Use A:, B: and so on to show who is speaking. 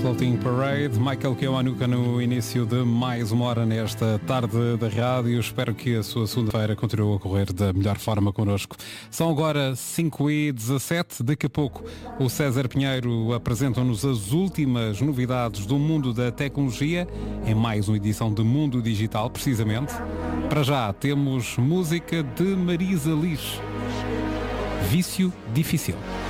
A: Floating Parade, Michael Kiwanuka no início de mais uma hora nesta tarde da rádio. Espero que a sua segunda-feira continue a correr da melhor forma connosco. São agora 5h17. Daqui a pouco o César Pinheiro apresenta-nos as últimas novidades do mundo da tecnologia em mais uma edição de Mundo Digital, precisamente. Para já temos música de Marisa Liz. Vício Difícil.